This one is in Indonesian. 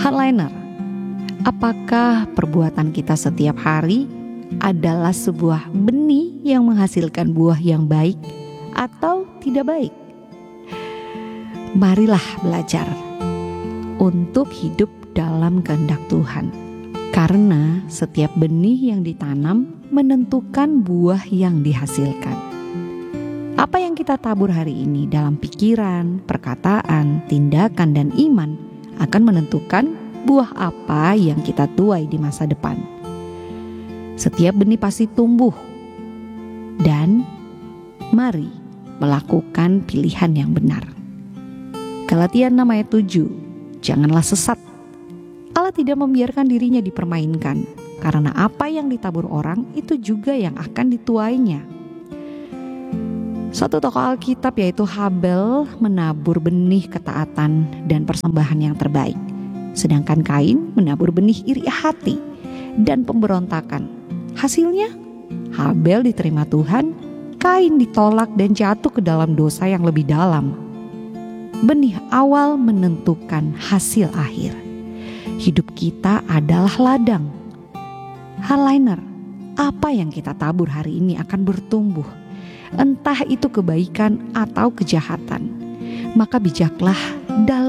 Hardliner, apakah perbuatan kita setiap hari adalah sebuah benih yang menghasilkan buah yang baik atau tidak baik? Marilah belajar untuk hidup dalam kehendak Tuhan, karena setiap benih yang ditanam menentukan buah yang dihasilkan. Apa yang kita tabur hari ini dalam pikiran, perkataan, tindakan, dan iman akan menentukan buah apa yang kita tuai di masa depan. Setiap benih pasti tumbuh, dan mari melakukan pilihan yang benar. Galatia 6 ayat 7, janganlah sesat. Allah tidak membiarkan dirinya dipermainkan, karena apa yang ditabur orang itu juga yang akan dituainya. Suatu tokoh Alkitab yaitu Habel menabur benih ketaatan dan persembahan yang terbaik, sedangkan Kain menabur benih iri hati dan pemberontakan. Hasilnya, Habel diterima Tuhan, Kain ditolak dan jatuh ke dalam dosa yang lebih dalam. Benih awal menentukan hasil akhir. Hidup kita adalah ladang. Hardliner, apa yang kita tabur hari ini akan bertumbuh, entah itu kebaikan atau kejahatan. Maka bijaklah dalam